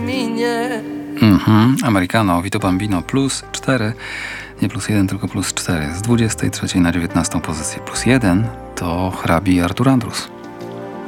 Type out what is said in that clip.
minie. Americano, Vito Bambino plus 4, nie plus 1, tylko plus 4. Z 23 na 19 pozycję plus 1 to hrabi Artur Andrus.